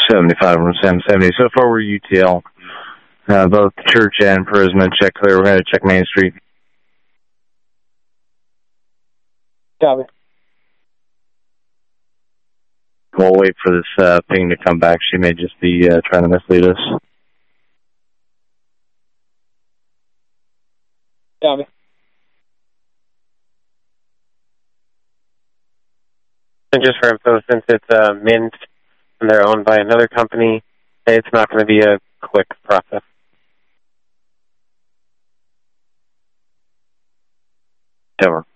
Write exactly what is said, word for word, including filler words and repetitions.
seventy-five on Sam seventy. So far, we're U T L. Uh, both Church and Prisma check clear. We're going to check Main Street. Copy. We'll wait for this uh, ping to come back. She may just be uh, trying to mislead us. Copy. And just for info, since it's uh, Mint and they're owned by another company, it's not going to be a quick process. Ever.